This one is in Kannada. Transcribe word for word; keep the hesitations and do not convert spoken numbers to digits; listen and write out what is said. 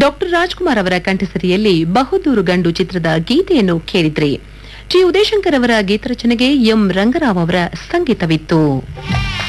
ಡಾಕ್ಟರ್ ರಾಜ್ಕುಮಾರ್ ಅವರ ಕಂಠಸಿರಿಯಲ್ಲಿ ಬಹುದೂರು ಗಂಡು ಚಿತ್ರದ ಗೀತೆಯನ್ನು ಕೇಳಿದ್ರಿ. ಟಿ ಉದಯಶಂಕರ್ ಅವರ ಗೀತರಚನೆಗೆ ಎಂ ರಂಗರಾವ್ ಅವರ ಸಂಗೀತವಿತ್ತು.